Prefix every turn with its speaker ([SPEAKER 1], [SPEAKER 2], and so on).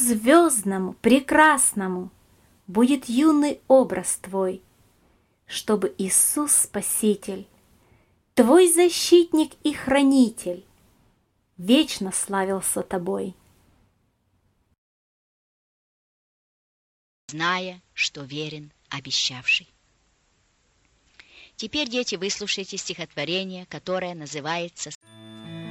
[SPEAKER 1] звездному, прекрасному будет юный образ твой, чтобы Иисус Спаситель, твой защитник и хранитель, вечно славился тобой.
[SPEAKER 2] Зная, что верен обещавший. Теперь, дети, выслушайте стихотворение, которое называется